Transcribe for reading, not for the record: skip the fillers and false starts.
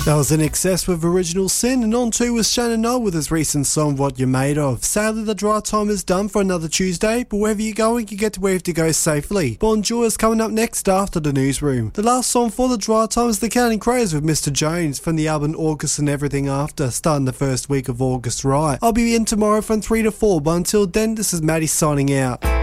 That was INXS with Original Sin, and on to was Shannon Noll with his recent song What You're Made Of. Sadly, the drive time is done for another Tuesday, but wherever you're going, you get to where you have to go safely. Bon Jovi is coming up next after the newsroom. The last song for the drive time is The Counting Crows with Mr. Jones from the album August and Everything After, starting the first week of August right. I'll be in tomorrow from 3 to 4, but until then, this is Maddie signing out.